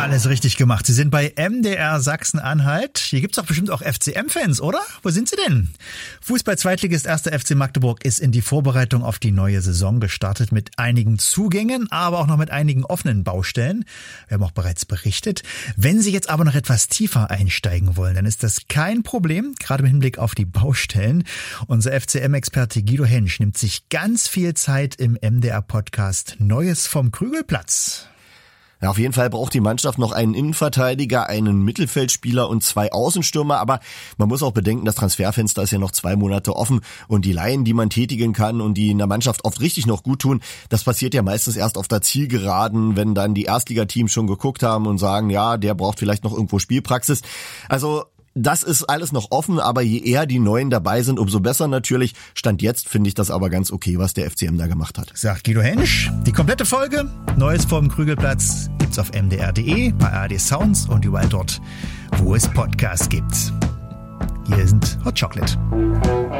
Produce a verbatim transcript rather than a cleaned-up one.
Alles richtig gemacht. Sie sind bei M D R Sachsen-Anhalt. Hier gibt's doch bestimmt auch F C M-Fans, oder? Wo sind Sie denn? Fußball-Zweitligist erster F C Magdeburg ist in die Vorbereitung auf die neue Saison gestartet mit einigen Zugängen, aber auch noch mit einigen offenen Baustellen. Wir haben auch bereits berichtet. Wenn Sie jetzt aber noch etwas tiefer einsteigen wollen, dann ist das kein Problem, gerade im Hinblick auf die Baustellen. Unser F C M-Experte Guido Hensch nimmt sich ganz viel Zeit im M D R-Podcast Neues vom Krügelplatz. Ja, auf jeden Fall braucht die Mannschaft noch einen Innenverteidiger, einen Mittelfeldspieler und zwei Außenstürmer. Aber man muss auch bedenken, das Transferfenster ist ja noch zwei Monate offen. Und die Leihen, die man tätigen kann und die in der Mannschaft oft richtig noch gut tun, das passiert ja meistens erst auf der Zielgeraden, wenn dann die Erstligateams schon geguckt haben und sagen, ja, der braucht vielleicht noch irgendwo Spielpraxis. Also das ist alles noch offen, aber je eher die Neuen dabei sind, umso besser natürlich. Stand jetzt finde ich das aber ganz okay, was der F C M da gemacht hat. Sagt Guido Hensch. Die komplette Folge Neues vom Krügelplatz gibt's auf m d r punkt d e, bei A R D Sounds und überall dort, wo es Podcasts gibt. Hier sind Hot Chocolate.